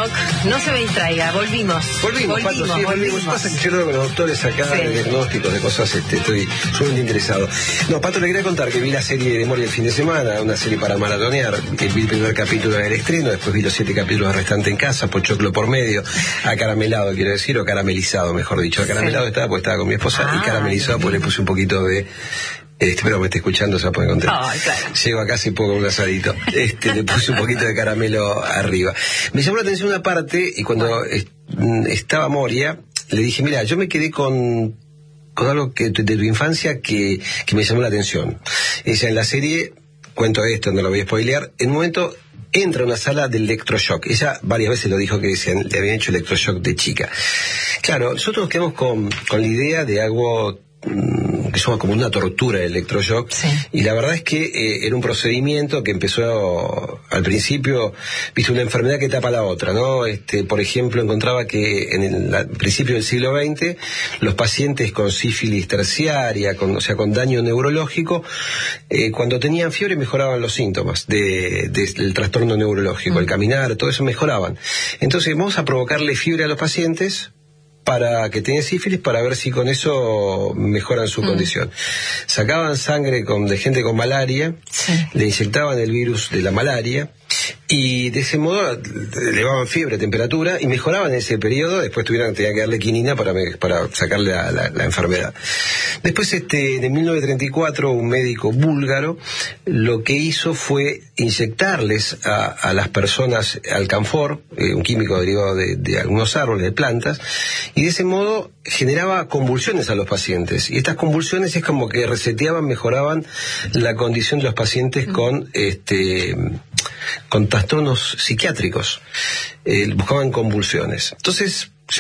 Doc. No se me distraiga, volvimos. Volvimos. Pasa que yo creo que los doctores acá de diagnósticos de cosas, estoy sumamente interesado. No, Pato, le quería contar que vi la serie de Moria el fin de semana, una serie para maratonear. Vi el primer capítulo del estreno, después vi los 7 capítulos restantes en casa, pochoclo por medio, acaramelado, quiero decir, o caramelizado, mejor dicho. Acaramelado estaba, pues estaba con mi esposa, y caramelizado, pues le puse un poquito de... espero que me esté escuchando, se va a poner contento. Claro. Llego a casa y pongo un asadito. Le puse un poquito de caramelo arriba. Me llamó la atención una parte, y cuando estaba Moria, le dije, mira, yo me quedé con algo de tu infancia que me llamó la atención. Ella en la serie, cuento esto, no lo voy a spoilear, en un momento entra a una sala de electroshock. Ella varias veces lo dijo que le habían hecho electroshock de chica. Claro, nosotros nos quedamos con la idea de algo que son como una tortura el electroshock, y la verdad es que era un procedimiento que empezó al principio, viste, una enfermedad que tapa la otra, ¿no? Por ejemplo, encontraba que en el principio del siglo XX los pacientes con sífilis terciaria, con daño neurológico, cuando tenían fiebre mejoraban los síntomas del trastorno neurológico, el caminar, todo eso mejoraban. Entonces vamos a provocarle fiebre a los pacientes para que tengan sífilis, para ver si con eso mejoran su condición. Sacaban sangre de gente con malaria, le inyectaban el virus de la malaria, y de ese modo elevaban fiebre, temperatura, y mejoraban en ese periodo. Después tenían que darle quinina para sacarle la enfermedad. Después, en 1934, un médico búlgaro lo que hizo fue inyectarles a las personas alcanfor, un químico derivado de algunos árboles, de plantas, y de ese modo generaba convulsiones a los pacientes. Y estas convulsiones es como que reseteaban, mejoraban la condición de los pacientes con trastornos psiquiátricos. Buscaban convulsiones. Entonces,